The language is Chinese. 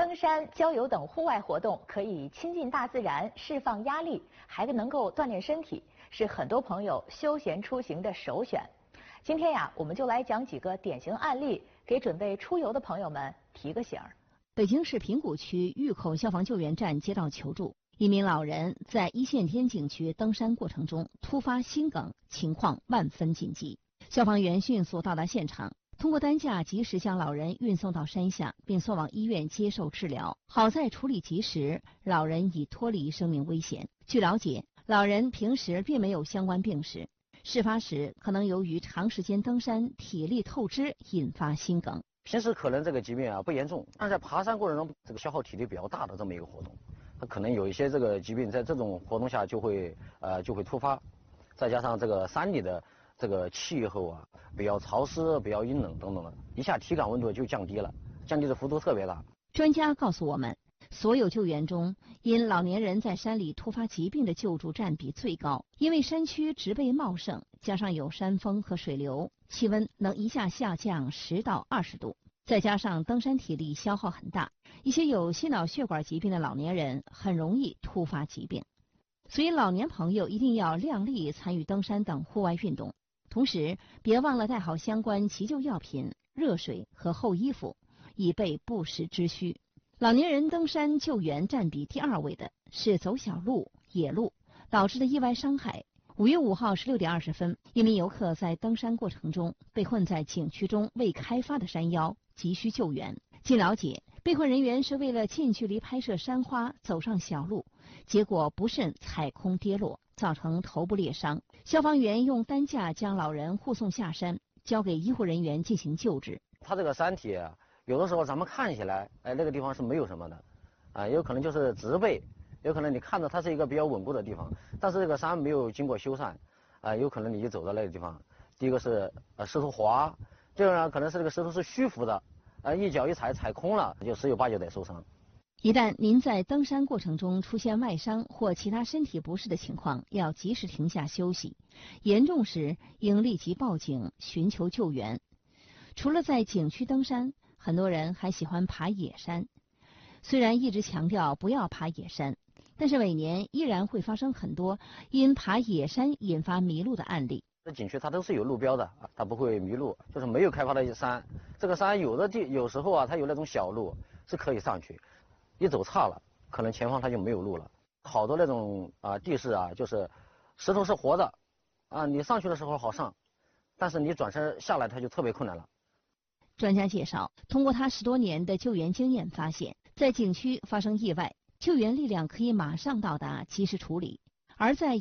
登山、郊游等户外活动可以亲近大自然，释放压力，还能够锻炼身体，是很多朋友休闲出行的首选。今天呀，我们就来讲几个典型案例，给准备出游的朋友们提个醒儿。 北京市平谷区峪口消防救援站接到求助，一名老人在一线天景区登山过程中突发心梗，情况万分紧急。消防员迅速到达现场，通过担架及时将老人运送到山下，并送往医院接受治疗。好在处理及时，老人已脱离生命危险。据了解，老人平时并没有相关病史，事发时可能由于长时间登山体力透支引发心梗。 平时可能这个疾病不严重，但是在爬山过程中这个消耗体力比较大的这么一个活动，它可能有一些这个疾病在这种活动下就会突发，再加上这个山里的这个气候比较潮湿、比较阴冷等等的，一下体感温度就降低了，降低的幅度特别大。 专家告诉我们，所有救援中，因老年人在山里突发疾病的救助占比最高，因为山区植被茂盛，加上有山峰和水流，气温能一下下降10到20度，再加上登山体力消耗很大，一些有心脑血管疾病的老年人很容易突发疾病。所以老年朋友一定要量力参与登山等户外运动，同时别忘了带好相关急救药品、热水和厚衣服，以备不时之需。老年人登山救援占比第2位的是走小路、野路导致的意外伤害。5月5号16点20分，一名游客在登山过程中被困在景区中未开发的山腰，急需救援。据了解，被困人员是为了近距离拍摄山花走上小路，结果不慎踩空跌落，造成头部裂伤。消防员用担架将老人护送下山，交给医护人员进行救治。 它这个山体有的时候咱们看起来那个地方是没有什么的有可能就是植被，有可能你看着它是一个比较稳固的地方，但是这个山没有经过修缮有可能你一走到那个地方，第一个是石头滑，第二个呢可能是这个石头是虚浮的一脚一踩空了，就10有8九得受伤。 一旦您在登山过程中出现外伤或其他身体不适的情况，要及时停下休息，严重时应立即报警寻求救援。除了在景区登山，很多人还喜欢爬野山。虽然一直强调不要爬野山，但是每年依然会发生很多因爬野山引发迷路的案例。 这景区它都是有路标的它不会迷路，就是没有开发的山，这个山有时候它有那种小路是可以上去，一走差了，可能前方它就没有路了。好多那种地势就是石头是活的你上去的时候好上，但是你转身下来它就特别困难了。 专家介绍，通过他10多年的救援经验发现，在景区发生意外，救援力量可以马上到达，及时处理；而在